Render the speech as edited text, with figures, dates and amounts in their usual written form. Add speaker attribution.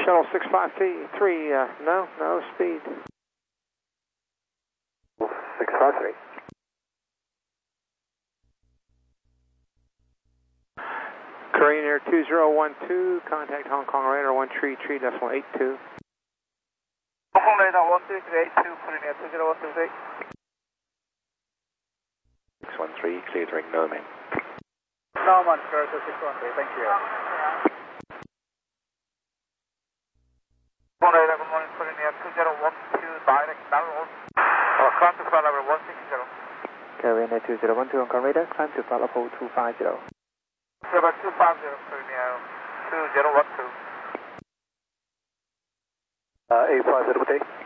Speaker 1: Shuttle 653, no speed.
Speaker 2: 653.
Speaker 1: Korean Air 2012, contact Hong Kong radar 133.82.
Speaker 3: Hong Kong radar 133.82, Korean Air 2012.
Speaker 2: 613, clear to ring Norman.
Speaker 3: Norman, Curtis 613, thank you. Hong Kong radar, good morning, Korean Air 2012, direct download. Climb to flight level 160.
Speaker 4: Korean Air 2012 on Kong radar, climb to flight level 250.
Speaker 3: Level 250, Korean Air 2012.
Speaker 2: 850, okay.